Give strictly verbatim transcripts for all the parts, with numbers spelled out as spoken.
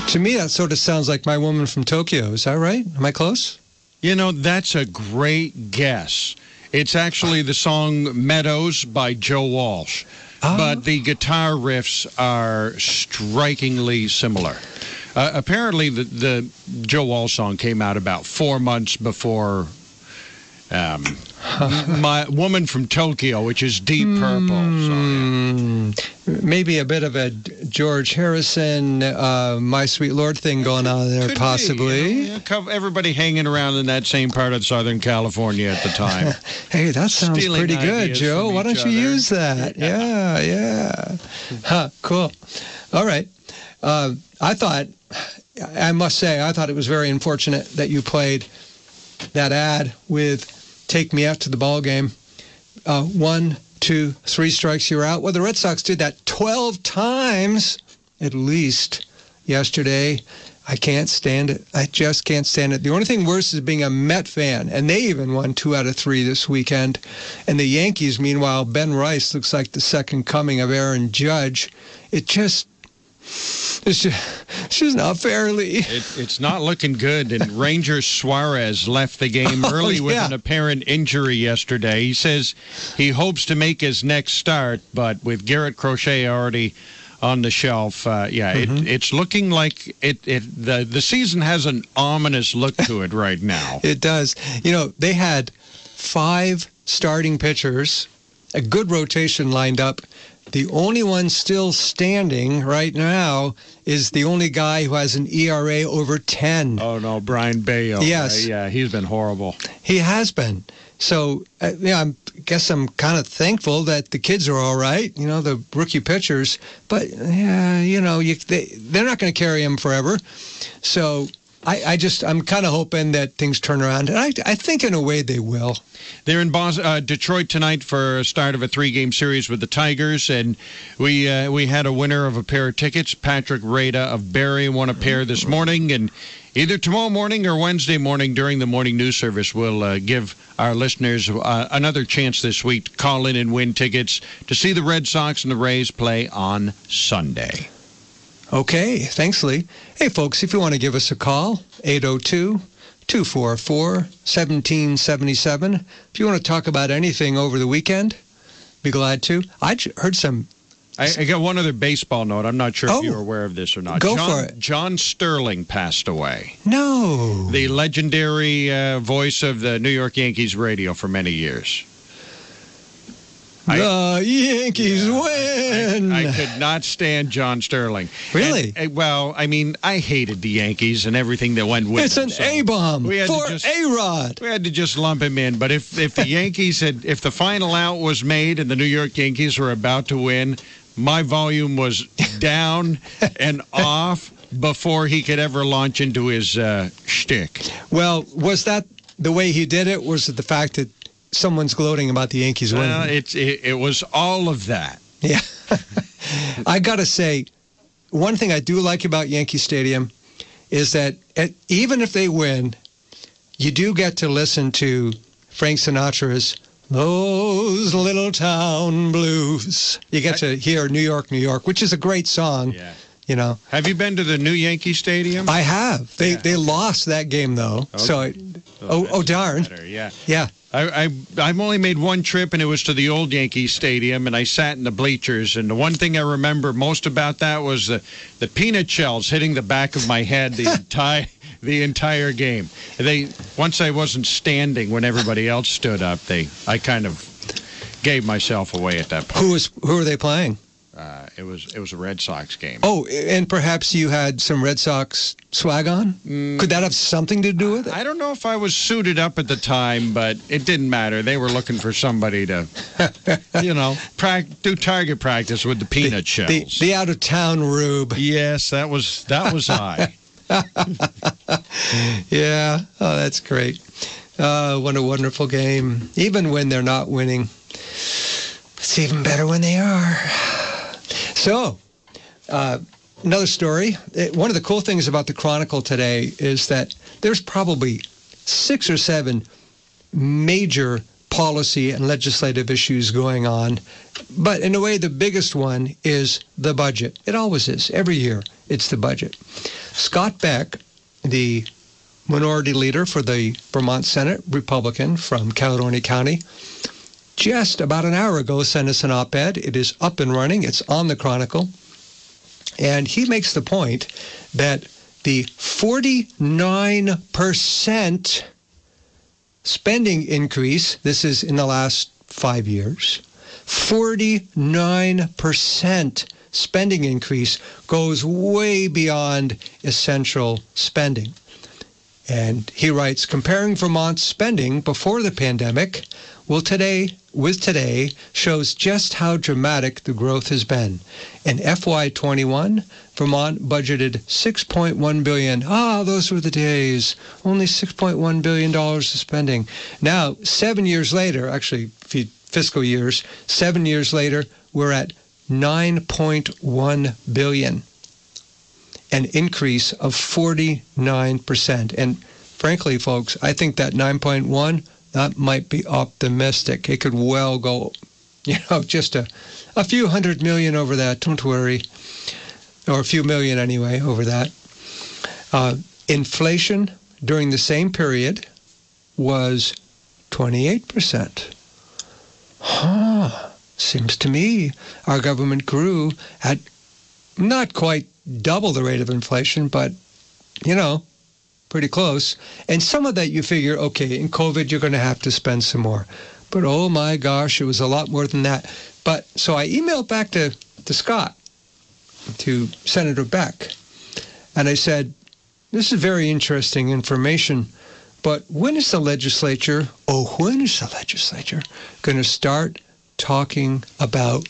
To me, that sort of sounds like My Woman from Tokyo. Is that right? Am I close? You know, that's a great guess. It's actually the song Meadows by Joe Walsh. Oh. But the guitar riffs are strikingly similar. Uh, apparently, the, the Joe Walsh song came out about four months before um, My Woman from Tokyo, which is Deep Purple. Mm, so, yeah. Maybe a bit of a George Harrison, uh, My Sweet Lord thing going on there, Could possibly. Be, you know, everybody hanging around in that same part of Southern California at the time. Hey, that sounds Stealing pretty good, Joe. Why don't you other. use that? Yeah, yeah. Huh, cool. All right. Uh, I thought, I must say, I thought it was very unfortunate that you played that ad with Take Me Out to the Ball Game. Uh, one, two, three strikes, you're out. Well, the Red Sox did that twelve times at least yesterday. I can't stand it. I just can't stand it. The only thing worse is being a Met fan, and they even won two out of three this weekend. And the Yankees, meanwhile, Ben Rice looks like the second coming of Aaron Judge. It just... It's just, it's just not fairly. It, it's not looking good. And Ranger Suarez left the game early oh, with yeah. an apparent injury yesterday. He says he hopes to make his next start, but with Garrett Crochet already on the shelf, uh, yeah, mm-hmm. it, it's looking like it, it. The, the season has an ominous look to it right now. It does. You know, they had five starting pitchers, a good rotation lined up. The only one still standing right now is the only guy who has an E R A over ten. Oh, no, Brian Bayo. Yes. Uh, yeah, he's been horrible. He has been. So, uh, yeah, I guess I'm kind of thankful that the kids are all right, you know, the rookie pitchers. But, yeah, you know, you, they, they're not going to carry him forever. So... I, I just, I'm kind of hoping that things turn around. And I, I think in a way they will. They're in Boston, uh, Detroit tonight for a start of a three-game series with the Tigers. And we uh, we had a winner of a pair of tickets. Patrick Rada of Barrie won a pair this morning. And either tomorrow morning or Wednesday morning during the morning news service, we'll uh, give our listeners uh, another chance this week to call in and win tickets to see the Red Sox and the Rays play on Sunday. Okay, thanks, Lee. Hey, folks, if you want to give us a call, eight oh two, two four four, one seven seven seven. If you want to talk about anything over the weekend, be glad to. I heard some... I, I got one other baseball note. I'm not sure oh, if you're aware of this or not. Go John, for it. John Sterling passed away. No. The legendary uh, voice of the New York Yankees radio for many years. The I, Yankees yeah, win. I, I could not stand John Sterling. Really? And, uh, well, I mean, I hated the Yankees and everything that went with it's them. It's an so A-bomb for just, A-Rod. We had to just lump him in. But if, if the Yankees had, if the final out was made and the New York Yankees were about to win, my volume was down and off before he could ever launch into his uh, shtick. Well, was that the way he did it? Was it the fact that someone's gloating about the Yankees winning? Well, it's, it, it was all of that. Yeah. I got to say, one thing I do like about Yankee Stadium is that at, even if they win, you do get to listen to Frank Sinatra's Those Little Town Blues. You get to hear New York, New York, which is a great song. Yeah. You know. Have you been to the new Yankee Stadium? I have. They yeah. they lost that game, though. Okay. So, I, oh, oh, darn. Better, yeah. Yeah. I, I, I've only made one trip, and it was to the old Yankee Stadium, and I sat in the bleachers. And the one thing I remember most about that was the, the peanut shells hitting the back of my head the entire the entire game. They once I wasn't standing when everybody else stood up. They I kind of gave myself away at that point. Who was who were they playing? Uh, it was it was a Red Sox game. Oh, and perhaps you had some Red Sox swag on? Mm, Could that have something to do with it? I don't know if I was suited up at the time, but it didn't matter. They were looking for somebody to, you know, pra- do target practice with the peanut the, shells. The, the out-of-town rube. Yes, that was that was I. Yeah, oh, that's great. Uh, what a wonderful game. Even when they're not winning, it's even better when they are. So, uh, another story. It, one of the cool things about the Chronicle today is that there's probably six or seven major policy and legislative issues going on. But in a way, the biggest one is the budget. It always is. Every year, it's the budget. Scott Beck, the minority leader for the Vermont Senate, Republican from Caledonia County, just about an hour ago sent us an op-ed. It is up and running. It's on the Chronicle. And he makes the point that the forty-nine percent spending increase, this is in the last five years, forty-nine percent spending increase goes way beyond essential spending. And he writes, comparing Vermont's spending before the pandemic will today with today shows just how dramatic the growth has been. In F Y twenty-one, Vermont budgeted six point one billion dollars. Ah, those were the days. Only six point one billion dollars of spending. Now, seven years later, actually fiscal years, seven years later, we're at nine point one billion dollars, an increase of forty-nine percent. And frankly, folks, I think that nine point one, that might be optimistic. It could well go, you know, just a, a few hundred million over that. Don't worry. Or a few million anyway over that. Uh, inflation during the same period was twenty-eight percent. Huh. Seems to me our government grew at not quite double the rate of inflation, but, you know, pretty close. And some of that you figure, okay, in COVID, you're going to have to spend some more. But, oh, my gosh, it was a lot more than that. But so I emailed back to, to Scott, to Senator Beck, and I said, this is very interesting information, but when is the legislature, oh, when is the legislature going to start talking about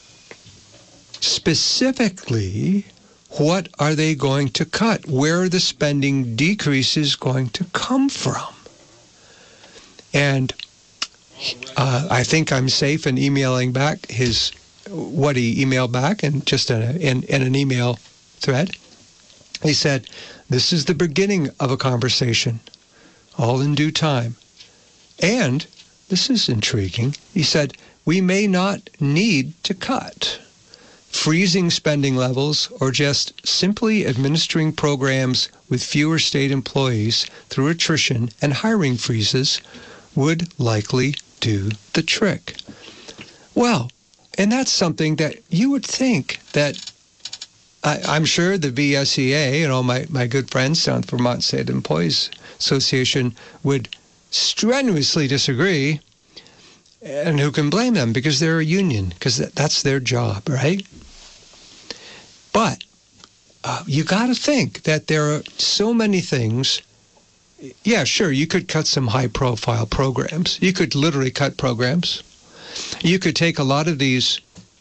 specifically what are they going to cut? Where are the spending decreases going to come from? And uh, I think I'm safe in emailing back his what he emailed back, and just in, a, in, in an email thread. He said, this is the beginning of a conversation, all in due time. And, this is intriguing, he said, we may not need to cut. Freezing spending levels or just simply administering programs with fewer state employees through attrition and hiring freezes would likely do the trick. Well, and that's something that you would think that, I, I'm sure the V S E A and all my, my good friends down at the Vermont State Employees Association would strenuously disagree, and who can blame them, because they're a union, because that, that's their job, right? But uh, you got to think that there are so many things. Yeah, sure, you could cut some high-profile programs. You could literally cut programs. You could take a lot of these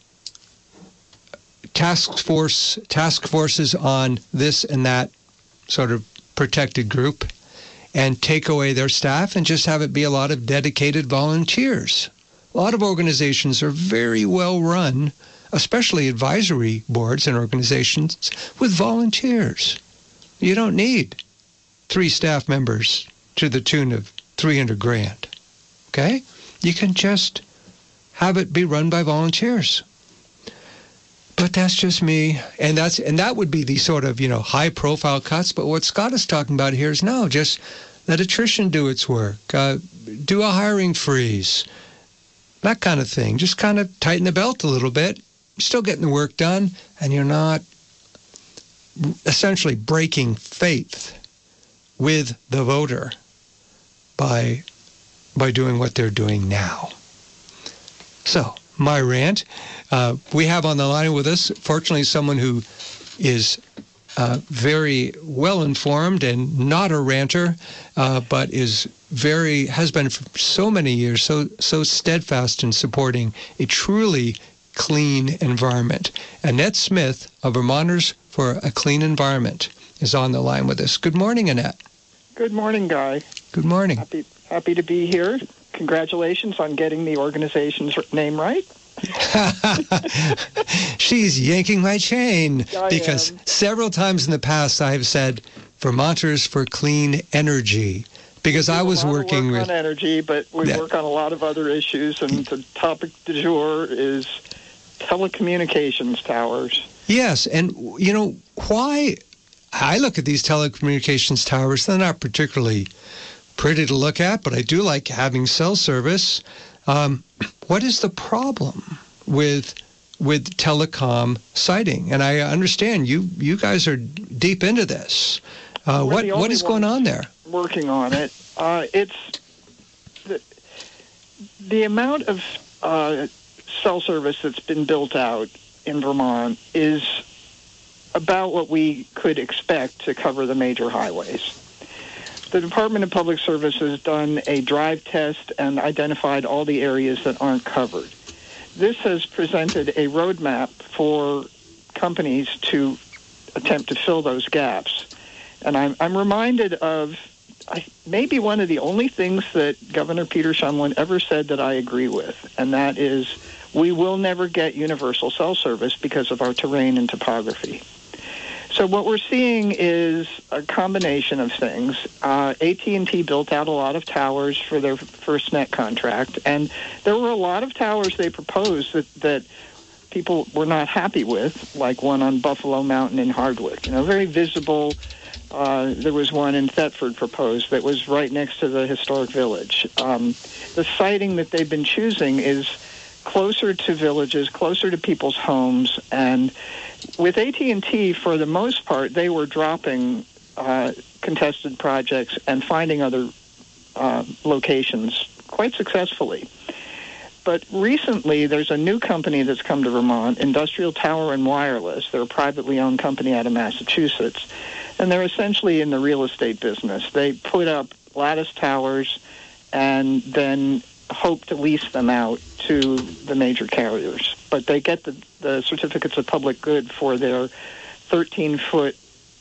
task force task forces on this and that sort of protected group and take away their staff and just have it be a lot of dedicated volunteers. A lot of organizations are very well run, especially advisory boards and organizations, with volunteers. You don't need three staff members to the tune of three hundred grand. Okay? You can just have it be run by volunteers. But that's just me, and that's and that would be the sort of, you know, high-profile cuts. But what Scott is talking about here is no, just let attrition do its work, uh, do a hiring freeze, that kind of thing. Just kind of tighten the belt a little bit. You're still getting the work done, and you're not essentially breaking faith with the voter by by doing what they're doing now. So, my rant. Uh, we have on the line with us, fortunately, someone who is uh, very well informed and not a ranter, uh, but is very has been for so many years so so steadfast in supporting a truly clean environment. Annette Smith of Vermonters for a Clean Environment is on the line with us. Good morning, Annette. Good morning, Guy. Good morning. Happy happy to be here. Congratulations on getting the organization's name right. She's yanking my chain, I because am. several times in the past I have said Vermonters for Clean Energy. Because We I do a was lot of working work with on energy, but we Yeah. work on a lot of other issues, and the topic du jour is telecommunications towers. Yes, and you know why I look at these telecommunications towers, they're not particularly pretty to look at, but I do like having cell service. Um, what is the problem with with telecom siting? And I understand you you guys are deep into this. Uh, We're what the what only is going ones on there? Working on it. Uh, it's the, the amount of uh, cell service that's been built out in Vermont is about what we could expect to cover the major highways. The Department of Public Service has done a drive test and identified all the areas that aren't covered. This has presented a roadmap for companies to attempt to fill those gaps. And I'm, I'm reminded of I, maybe one of the only things that Governor Peter Shumlin ever said that I agree with, and that is we will never get universal cell service because of our terrain and topography. So what we're seeing is a combination of things. Uh, A T and T built out a lot of towers for their FirstNet contract, and there were a lot of towers they proposed that, that people were not happy with, like one on Buffalo Mountain in Hardwick. You know, very visible. Uh, there was one in Thetford proposed that was right next to the historic village. Um, the siting that they've been choosing is closer to villages, closer to people's homes, and with A T and T, for the most part, they were dropping uh, contested projects and finding other uh, locations quite successfully. But recently, there's a new company that's come to Vermont, Industrial Tower and Wireless. They're a privately owned company out of Massachusetts, and they're essentially in the real estate business. They put up lattice towers and then hope to lease them out to the major carriers. But they get the, the certificates of public good for their thirteen-foot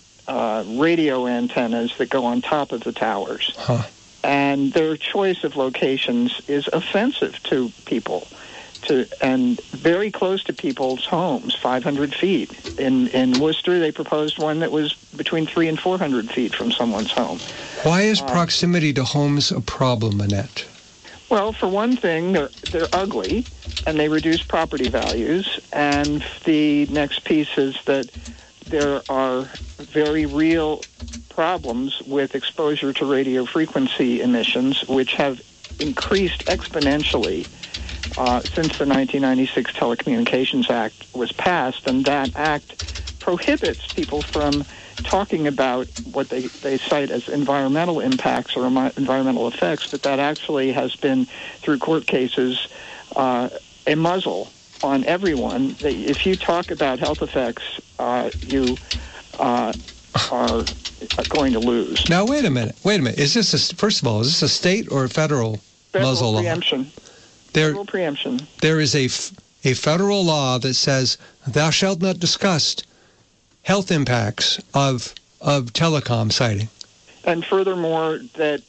uh, radio antennas that go on top of the towers. Huh. And their choice of locations is offensive to people, to and very close to people's homes, five hundred feet. In in Worcester, they proposed one that was between three and four hundred feet from someone's home. Why is Uh, proximity to homes a problem, Annette? Well, for one thing, they're they're ugly, and they reduce property values. And the next piece is that there are very real problems with exposure to radio frequency emissions, which have increased exponentially uh, since the nineteen ninety-six Telecommunications Act was passed. And that act prohibits people from talking about what they, they cite as environmental impacts or emi- environmental effects, but that actually has been, through court cases, uh, a muzzle on everyone. That if you talk about health effects, uh, you uh, are going to lose. Now, wait a minute. Wait a minute. Is this, a, first of all, is this a state or a federal, Federal muzzle law? preemption. There, Federal preemption. there is a, f- a federal law that says, thou shalt not discuss health impacts of of telecom siting. And furthermore, that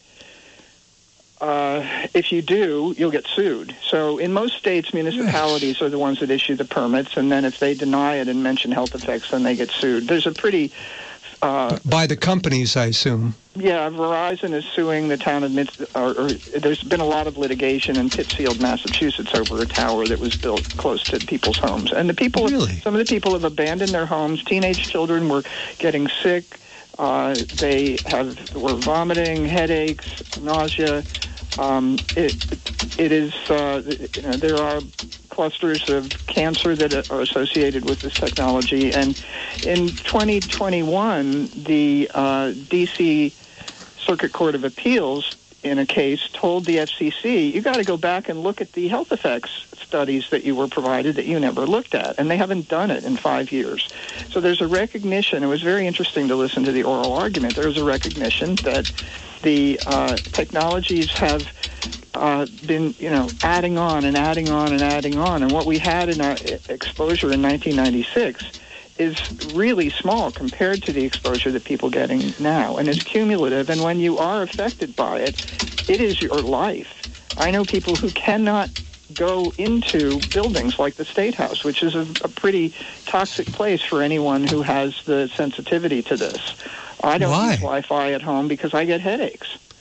uh, if you do, you'll get sued. So in most states, municipalities Yes. are the ones that issue the permits, and then if they deny it and mention health effects, then they get sued. There's a pretty... Uh, By the companies, I assume. yeah, Verizon is suing the town of... Mid- or, or there's been a lot of litigation in Pittsfield, Massachusetts, over a tower that was built close to people's homes. And the people... Really? Some of the people have abandoned their homes. Teenage children were getting sick. Uh, they have were vomiting, headaches, nausea. Um, it it is uh, you know, there are clusters of cancer that are associated with this technology, and in twenty twenty-one, the uh, D C Circuit Court of Appeals, in a case, told the F C C, you got to go back and look at the health effects studies that you were provided that you never looked at, and they haven't done it in five years. So there's a recognition. It was very interesting to listen to the oral argument. There's a recognition that the uh, technologies have uh, been, you know, adding on and adding on and adding on, and what we had in our exposure in nineteen ninety-six is really small compared to the exposure that people are getting now, and it's cumulative. And when you are affected by it, it is your life. I know people who cannot go into buildings like the State House, which is a, a pretty toxic place for anyone who has the sensitivity to this. I don't Why? use Wi-Fi at home because I get headaches.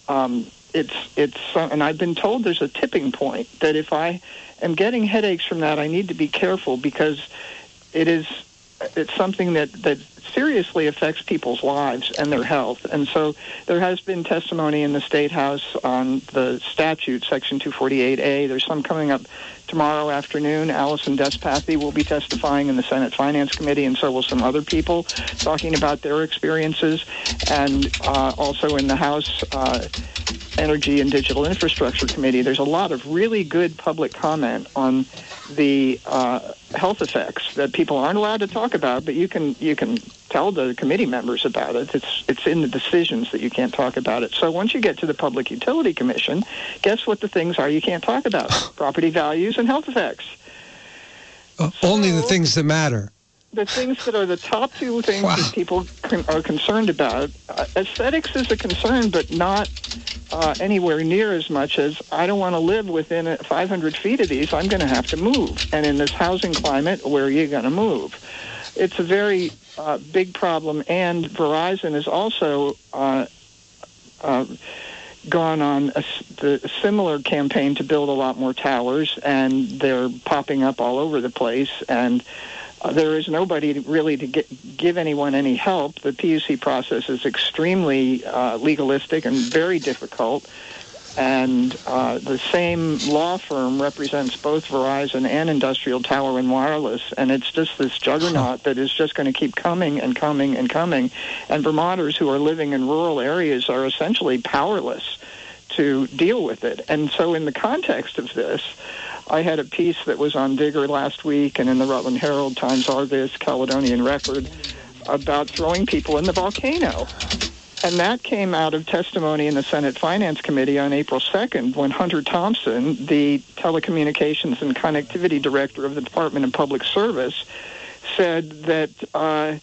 um, it's it's uh, and I've been told there's a tipping point that if I am getting headaches from that, I need to be careful because it is it's something that, that seriously affects people's lives and their health. And so there has been testimony in the State House on the statute, Section two forty-eight A. There's some coming up tomorrow afternoon. Allison Despathy will be testifying in the Senate Finance Committee, and so will some other people talking about their experiences. And uh, also in the House uh, Energy and Digital Infrastructure Committee, there's a lot of really good public comment on the uh, health effects that people aren't allowed to talk about, but you can you can tell the committee members about it. It's it's in the decisions that you can't talk about it. So once you get to the Public Utility Commission, guess what the things are you can't talk about? Property values and health effects. Uh, so, only the things that matter. The things that are the top two things wow. that people con- are concerned about. Uh, aesthetics is a concern, but not uh, anywhere near as much as I don't want to live within five hundred feet of these. I'm going to have to move. And in this housing climate, where are you going to move? It's a very uh, big problem. And Verizon is also uh, uh, gone on a, the, a similar campaign to build a lot more towers, and they're popping up all over the place. And Uh, there is nobody to really to get, give anyone any help. The P U C process is extremely uh, legalistic and very difficult. And uh, the same law firm represents both Verizon and Industrial Tower and Wireless. And it's just this juggernaut that is just going to keep coming and coming and coming. And Vermonters who are living in rural areas are essentially powerless to deal with it. And so in the context of this, I had a piece that was on Digger last week and in the Rutland Herald, Times Argus, Caledonian Record about throwing people in the volcano. And that came out of testimony in the Senate Finance Committee on April second when Hunter Thompson, the Telecommunications and Connectivity Director of the Department of Public Service, said that uh,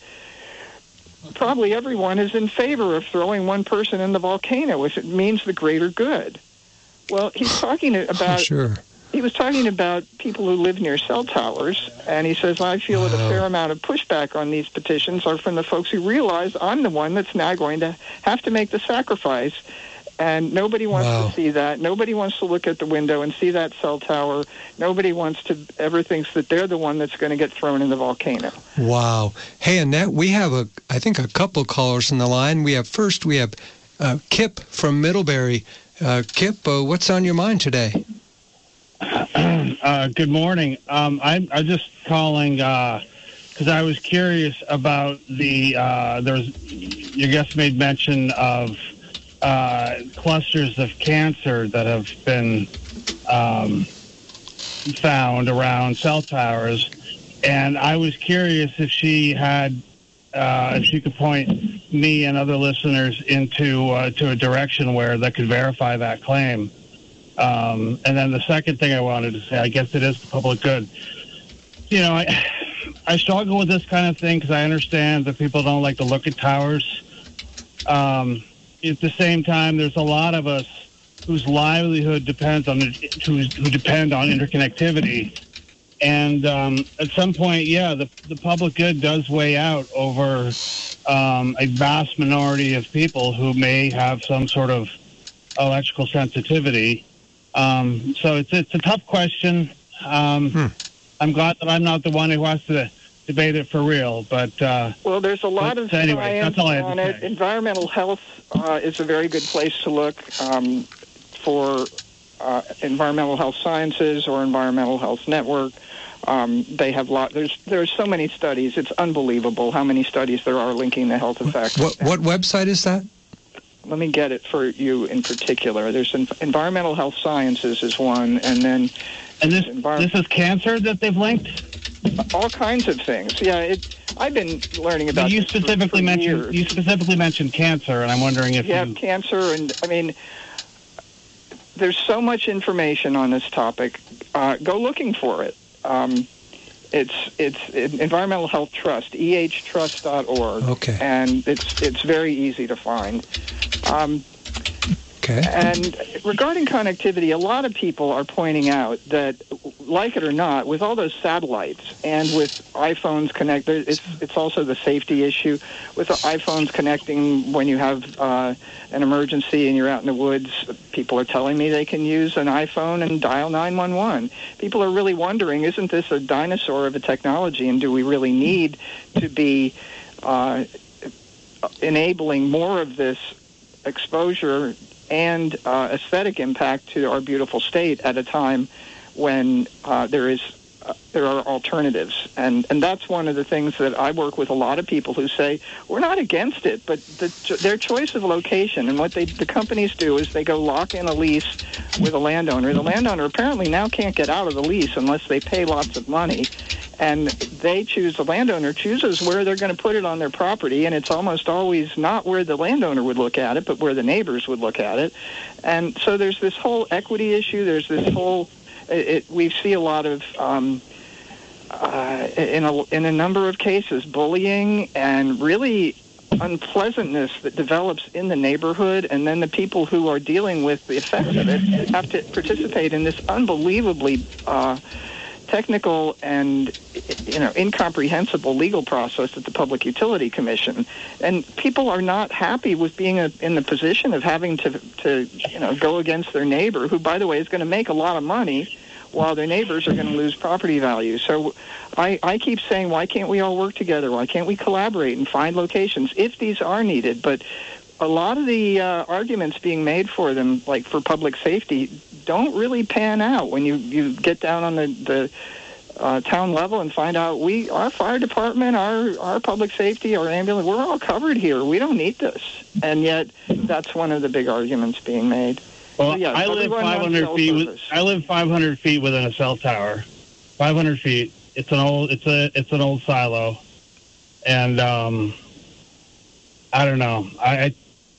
probably everyone is in favor of throwing one person in the volcano if it means the greater good. Well, he's talking about... Sure. He was talking about people who live near cell towers, and he says, I feel that a fair amount of pushback on these petitions are from the folks who realize I'm the one that's now going to have to make the sacrifice. And nobody wants wow. to see that. Nobody wants to look at the window and see that cell tower. Nobody wants to ever thinks that they're the one that's going to get thrown in the volcano. Wow. Hey, Annette, we have, a, I think, a couple callers on the line. We have first, we have uh, Kip from Middlebury. Uh, Kip, uh, what's on your mind today? Uh, good morning. Um, I'm, I'm just calling because uh, I was curious about the. Uh, there was your guest made mention of uh, clusters of cancer that have been um, found around cell towers, and I was curious if she had, uh, if she could point me and other listeners into uh, to a direction where that could verify that claim. Um, and then the second thing I wanted to say, I guess it is the public good. You know, I I struggle with this kind of thing because I understand that people don't like to look at towers. Um, at the same time, there's a lot of us whose livelihood depends on who, who depend on interconnectivity. And um, at some point, yeah, the the public good does weigh out over um, a vast minority of people who may have some sort of electrical sensitivity. Um, so it's it's a tough question. Um, hmm. I'm glad that I'm not the one who has to debate it for real. But uh, well, there's a lot of anyway, science on it. Say. Environmental health uh, is a very good place to look um, for uh, environmental health sciences or environmental health network. Um, they have lot. There's there's so many studies. It's unbelievable how many studies there are linking the health effects. What what website is that? Let me get it for you in particular. There's an, Environmental Health Sciences is one, and then... And this envir- this is cancer that they've linked? All kinds of things. Yeah, it, I've been learning about but you this specifically for, for mentioned years. You specifically mentioned cancer, and I'm wondering if yeah, you... Yeah, cancer, and I mean, there's so much information on this topic. Uh, go looking for it. Um, It's it's Environmental Health Trust, E H trust dot org. Okay. And it's it's very easy to find. Um, okay. And regarding connectivity, a lot of people are pointing out that like it or not, with all those satellites and with iPhones connected, it's it's also the safety issue with the iPhones connecting when you have uh, an emergency and you're out in the woods. People are telling me they can use an iPhone and dial nine one one. People are really wondering, isn't this a dinosaur of a technology, and do we really need to be uh, enabling more of this exposure and uh, aesthetic impact to our beautiful state at a time when uh, there is uh, there are alternatives, and and that's one of the things that I work with a lot of people who say we're not against it, but the, their choice of location and what they the companies do is they go lock in a lease with a landowner. The landowner apparently now can't get out of the lease unless they pay lots of money, and they choose the landowner chooses where they're going to put it on their property, and it's almost always not where the landowner would look at it, but where the neighbors would look at it, and so there's this whole equity issue. There's this whole It, it, we see a lot of, um, uh, in, a, in a number of cases, bullying and really unpleasantness that develops in the neighborhood, and then the people who are dealing with the effects of it have to participate in this unbelievably uh, technical and, you know, incomprehensible legal process at the Public Utility Commission. And people are not happy with being a, in the position of having to, to, you know, go against their neighbor, who, by the way, is going to make a lot of money while their neighbors are going to lose property value. So I, I keep saying, why can't we all work together? Why can't we collaborate and find locations if these are needed? But a lot of the uh, arguments being made for them, like for public safety, don't really pan out when you, you get down on the, the uh, town level and find out we, our fire department, our, our public safety, our ambulance, we're all covered here. We don't need this. And yet that's one of the big arguments being made. Well, so, yeah, I live five hundred feet. With, I live five hundred feet within a cell tower. five hundred feet. It's an old. It's a. It's an old silo, and um, I don't know. I.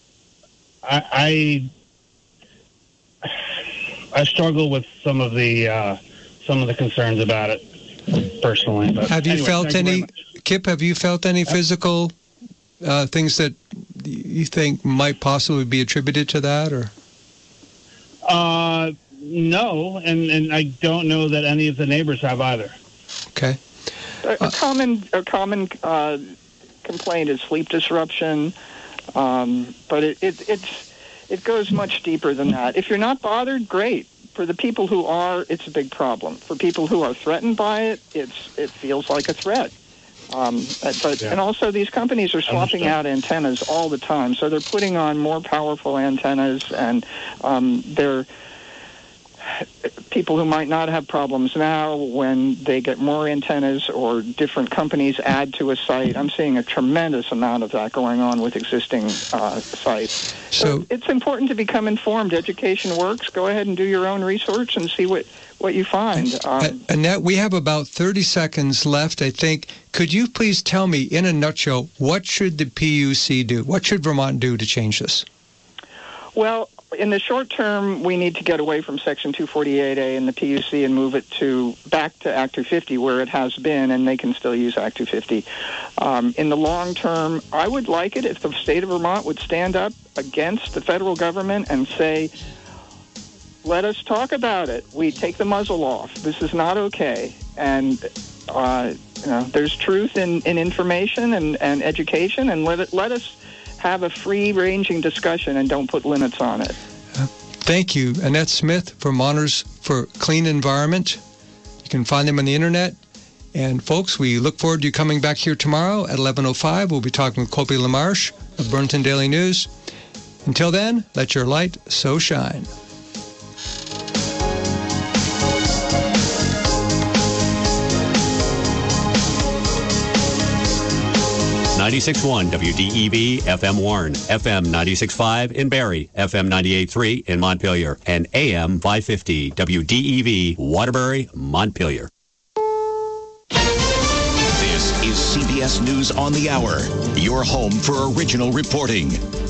I. I, I struggle with some of the uh, some of the concerns about it personally. But have you anyway, felt any, you Kip? Have you felt any physical uh, things that you think might possibly be attributed to that, or? Uh, no, and, and I don't know that any of the neighbors have either. Okay. A, a common a common uh, complaint is sleep disruption, um, but it, it it's it goes much deeper than that. If you're not bothered, great. For the people who are, it's a big problem. For people who are threatened by it, it's it feels like a threat. Um, but yeah. And also these companies are swapping out antennas all the time, so they're putting on more powerful antennas, and um, they're people who might not have problems now, when they get more antennas or different companies add to a site. I'm seeing a tremendous amount of that going on with existing uh, sites. So, so it's important to become informed. Education works. Go ahead and do your own research and see what, what you find. Um, Annette, we have about thirty seconds left, I think. Could you please tell me, in a nutshell, what should the P U C do? What should Vermont do to change this? Well, in the short term, we need to get away from Section two forty-eight A and the P U C and move it to back to Act two fifty, where it has been, and they can still use Act two fifty. Um, in the long term, I would like it if the state of Vermont would stand up against the federal government and say, let us talk about it. We take the muzzle off. This is not okay. And uh, you know, there's truth in, in information and, and education, and let it, let us have a free-ranging discussion and don't put limits on it. Uh, thank you. Annette Smith, Vermonters for Clean Environment. You can find them on the internet. And folks, we look forward to you coming back here tomorrow at eleven oh five. We'll be talking with Colby LaMarche of Burlington Daily News. Until then, let your light so shine. ninety-six point one W D E V F M Warren, F M ninety-six point five in Barrie, F M ninety-eight point three in Montpelier, and A M five fifty W D E V Waterbury, Montpelier. This is C B S News on the Hour, your home for original reporting.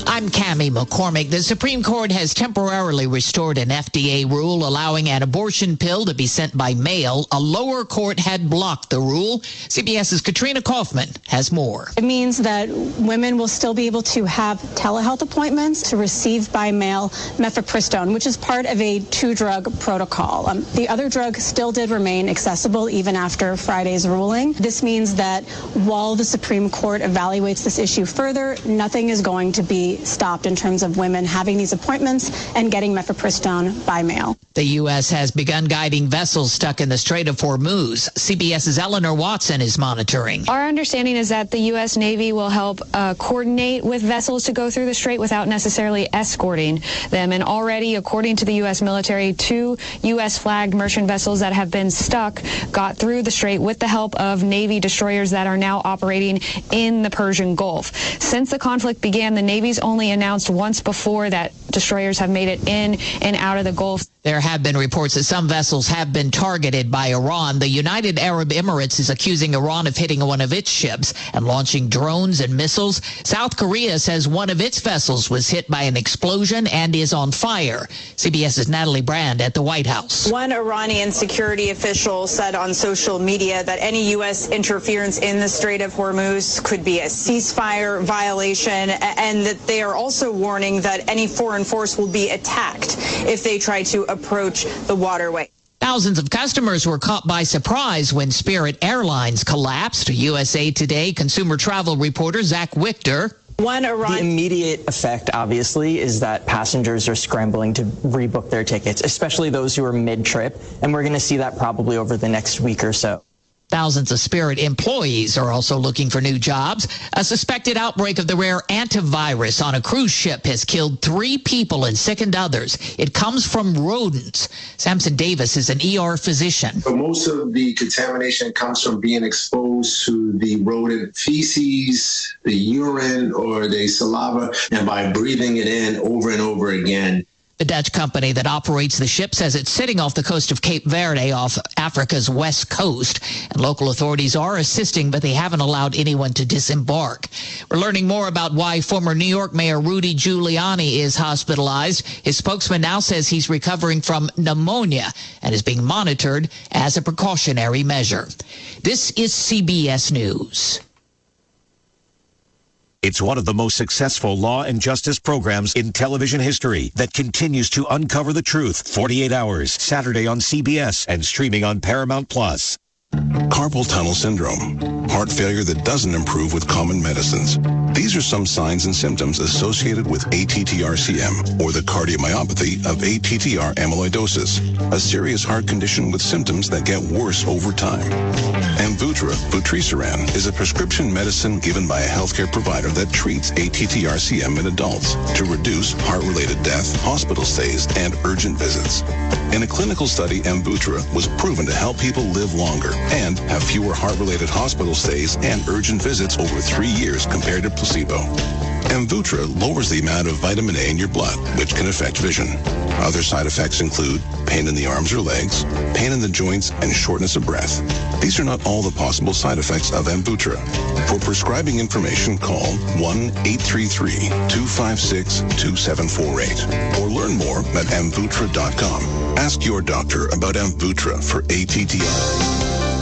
I'm Cammie McCormick. The Supreme Court has temporarily restored an F D A rule allowing an abortion pill to be sent by mail. A lower court had blocked the rule. CBS's Katrina Kaufman has more. It means that women will still be able to have telehealth appointments to receive by mail mifepristone, which is part of a two-drug protocol. Um, the other drug still did remain accessible even after Friday's ruling. This means that while the Supreme Court evaluates this issue further, nothing is going to be stopped in terms of women having these appointments and getting mifepristone by mail. The U S has begun guiding vessels stuck in the Strait of Hormuz. CBS's Eleanor Watson is monitoring. Our understanding is that the U S Navy will help uh, coordinate with vessels to go through the strait without necessarily escorting them. And already, according to the U S military, two U S flagged merchant vessels that have been stuck got through the strait with the help of Navy destroyers that are now operating in the Persian Gulf. Since the conflict began, the Navy's only announced once before that destroyers have made it in and out of the Gulf. There have been reports that some vessels have been targeted by Iran. The United Arab Emirates is accusing Iran of hitting one of its ships and launching drones and missiles. South Korea says one of its vessels was hit by an explosion and is on fire. CBS's Natalie Brand at the White House. One Iranian security official said on social media that any U S interference in the Strait of Hormuz could be a ceasefire violation, and that they are also warning that any foreign force will be attacked if they try to approach the waterway. Thousands of customers were caught by surprise when Spirit Airlines collapsed. U S A Today consumer travel reporter Zach Wichter. One Iran- the immediate effect, obviously, is that passengers are scrambling to rebook their tickets, especially those who are mid-trip, and we're going to see that probably over the next week or so. Thousands of Spirit employees are also looking for new jobs. A suspected outbreak of the rare antivirus on a cruise ship has killed three people and sickened others. It comes from rodents. Samson Davis is an E R physician. But most of the contamination comes from being exposed to the rodent feces, the urine, or the saliva, and by breathing it in over and over again. The Dutch company that operates the ship says it's sitting off the coast of Cape Verde off Africa's west coast. And local authorities are assisting, but they haven't allowed anyone to disembark. We're learning more about why former New York Mayor Rudy Giuliani is hospitalized. His spokesman now says he's recovering from pneumonia and is being monitored as a precautionary measure. This is C B S News. It's one of the most successful law and justice programs in television history that continues to uncover the truth. forty-eight hours, Saturday on C B S and streaming on Paramount Plus. Carpal tunnel syndrome, heart failure that doesn't improve with common medicines. These are some signs and symptoms associated with A T T R C M, or the cardiomyopathy of A T T R amyloidosis, a serious heart condition with symptoms that get worse over time. Amvuttra, vutrisiran, is a prescription medicine given by a healthcare provider that treats A T T R C M in adults to reduce heart-related death, hospital stays, and urgent visits. In a clinical study, Amvuttra was proven to help people live longer and have fewer heart-related hospital stays and urgent visits over three years compared to placebo. Amvuttra lowers the amount of vitamin A in your blood, which can affect vision. Other side effects include pain in the arms or legs, pain in the joints, and shortness of breath. These are not all the possible side effects of Amvuttra. For prescribing information, call one eight three three, two five six, two seven four eight or learn more at amvuttra dot com. Ask your doctor about Amvuttra for A T T R.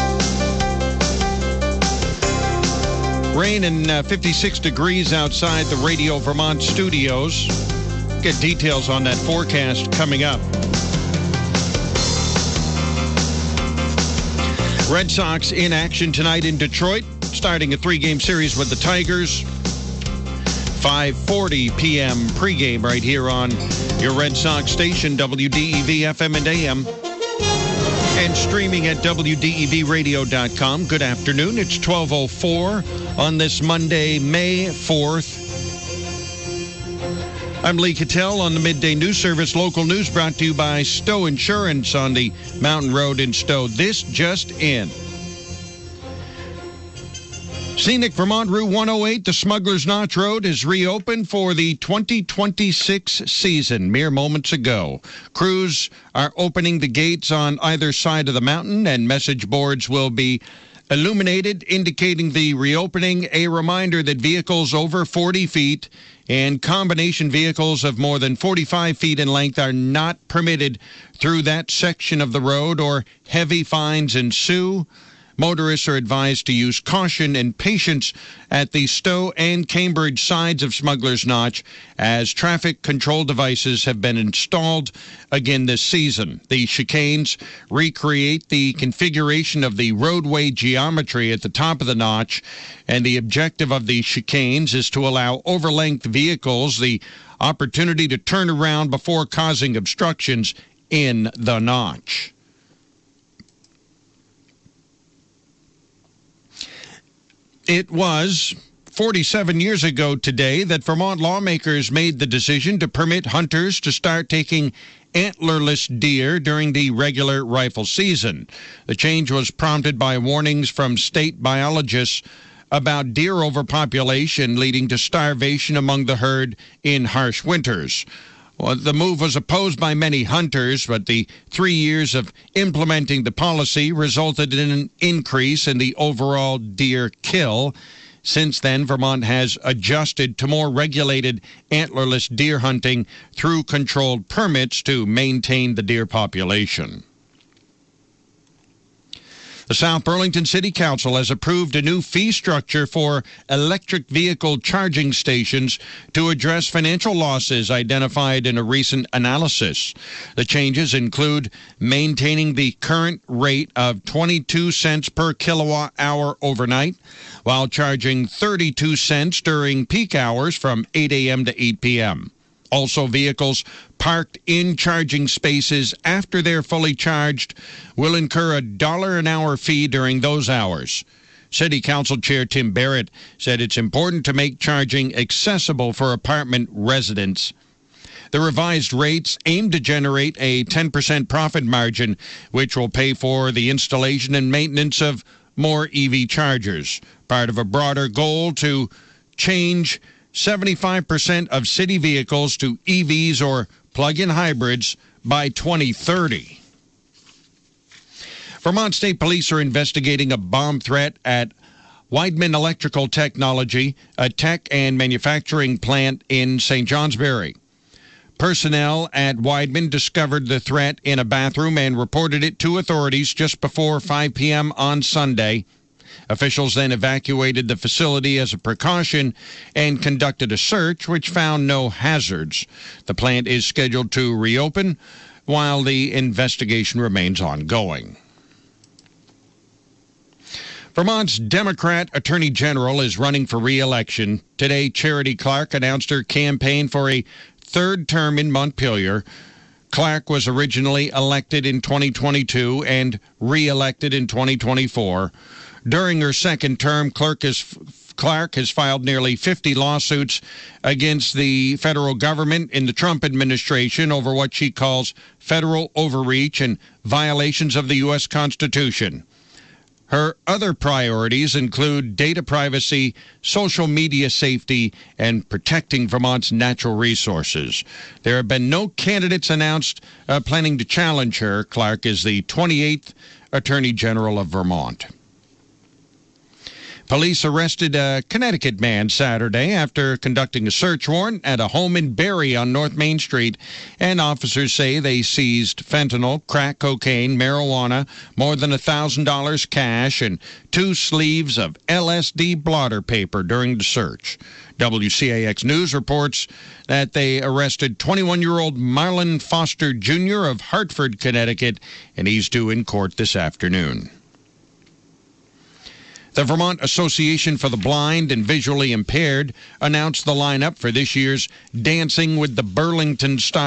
Rain and uh, fifty-six degrees outside the Radio Vermont studios. Get details on that forecast coming up. Red Sox in action tonight in Detroit, starting a three-game series with the Tigers. five forty p.m. pregame right here on your Red Sox station, W D E V F M and A M. And streaming at W D E V radio dot com. Good afternoon. It's twelve oh four on this Monday, May fourth. I'm Lee Cattell on the Midday News Service. Local news brought to you by Stowe Insurance on the Mountain Road in Stowe. This just in. Scenic Vermont Route one oh eight, the Smuggler's Notch Road, is reopened for the twenty twenty-six season mere moments ago. Crews are opening the gates on either side of the mountain, and message boards will be illuminated, indicating the reopening. A reminder that vehicles over forty feet and combination vehicles of more than forty-five feet in length are not permitted through that section of the road, or heavy fines ensue. Motorists are advised to use caution and patience at the Stowe and Cambridge sides of Smuggler's Notch, as traffic control devices have been installed again this season. The chicanes recreate the configuration of the roadway geometry at the top of the notch, and the objective of the chicanes is to allow overlength vehicles the opportunity to turn around before causing obstructions in the notch. It was forty-seven years ago today that Vermont lawmakers made the decision to permit hunters to start taking antlerless deer during the regular rifle season. The change was prompted by warnings from state biologists about deer overpopulation leading to starvation among the herd in harsh winters. Well, the move was opposed by many hunters, but the three years of implementing the policy resulted in an increase in the overall deer kill. Since then, Vermont has adjusted to more regulated antlerless deer hunting through controlled permits to maintain the deer population. The South Burlington City Council has approved a new fee structure for electric vehicle charging stations to address financial losses identified in a recent analysis. The changes include maintaining the current rate of twenty-two cents per kilowatt hour overnight, while charging thirty-two cents during peak hours from eight a.m. to eight p.m. Also, vehicles parked in charging spaces after they're fully charged will incur a dollar an hour fee during those hours. City Council Chair Tim Barrett said it's important to make charging accessible for apartment residents. The revised rates aim to generate a ten percent profit margin, which will pay for the installation and maintenance of more E V chargers, part of a broader goal to change seventy-five percent of city vehicles to E Vs or plug-in hybrids by twenty thirty. Vermont State Police are investigating a bomb threat at Weidman Electrical Technology, a tech and manufacturing plant in Saint Johnsbury. Personnel at Weidman discovered the threat in a bathroom and reported it to authorities just before five p.m. on Sunday. Officials then evacuated the facility as a precaution and conducted a search, which found no hazards. The plant is scheduled to reopen while the investigation remains ongoing. Vermont's Democrat Attorney General is running for re-election. Today, Charity Clark announced her campaign for a third term in Montpelier. Clark was originally elected in twenty twenty-two and re-elected in twenty twenty-four. During her second term, Clark has, Clark has filed nearly fifty lawsuits against the federal government in the Trump administration over what she calls federal overreach and violations of the U S Constitution. Her other priorities include data privacy, social media safety, and protecting Vermont's natural resources. There have been no candidates announced uh, planning to challenge her. Clark is the twenty-eighth Attorney General of Vermont. Police arrested a Connecticut man Saturday after conducting a search warrant at a home in Barrie on North Main Street, and officers say they seized fentanyl, crack cocaine, marijuana, more than one thousand dollars cash, and two sleeves of L S D blotter paper during the search. W C A X News reports that they arrested twenty-one-year-old Marlon Foster Junior of Hartford, Connecticut, and he's due in court this afternoon. The Vermont Association for the Blind and Visually Impaired announced the lineup for this year's Dancing with the Burlington Stars